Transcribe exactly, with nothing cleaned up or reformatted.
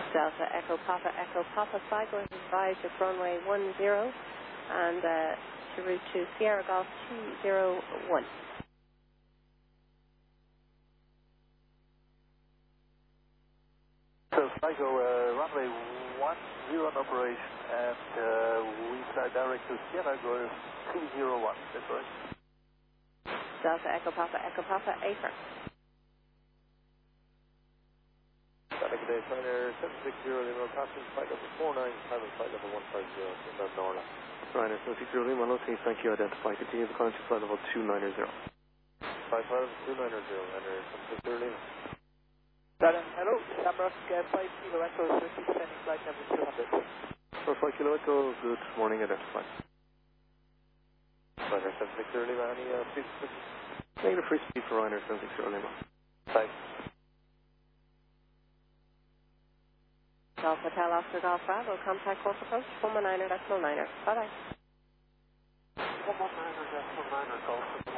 Delta Echo Papa Echo Papa Flight going to advise at runway one zero and uh, to route to Sierra Golf two zero one. So Flyco, uh, runway one zero in operation and uh, we fly direct to Sierra Golf two zero one, that's right. Delta Echo Papa Echo Papa A firm. Panic Day Flyer seven six zero Lima, passing flight level four nine, time and flight level one five zero, inbound Norla. Ryanair seven six zero Lima, locating, thank you, identify, continue the climb to flight level two nine zero. Flight level two nine zero, Ryanair seven six zero Lima. Ryanair, hello, Shamrock uh, five Kilo Echo, descending flight level two hundred. For five Kilo Echo, good morning, identify. Ryanair seven six zero Lima, any uh, speed? Negative free speed for Ryanair seven six zero Lima. Thanks. Golf Hotel Oscar Golf Bravo, contact Golf Approach, one one niner decimal niner. Bye bye. one one niner decimal niner, Golf.